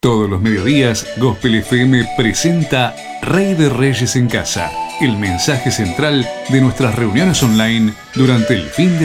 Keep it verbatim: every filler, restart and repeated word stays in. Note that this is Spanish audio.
Todos los mediodías, Gospel F M presenta Rey de Reyes en Casa, el mensaje central de nuestras reuniones online durante el fin de